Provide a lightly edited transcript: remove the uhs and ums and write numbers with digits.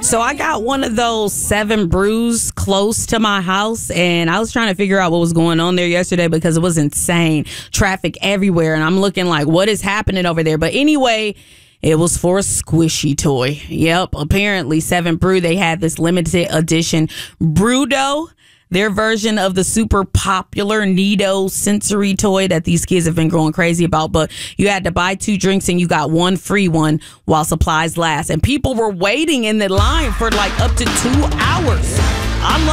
So I got one of those 7 Brews close to my house, and I was trying to figure out what was going on there yesterday because it was insane. Traffic everywhere, and I'm looking like, what is happening over there? But anyway, it was for a squishy toy. Yep, apparently 7 Brew, they had this limited edition Brewdo, their version of the super popular Nido sensory toy that these kids have been going crazy about. But you had to buy 2 drinks and you got 1 free one while supplies last. And people were waiting in the line for like up to 2 hours. I love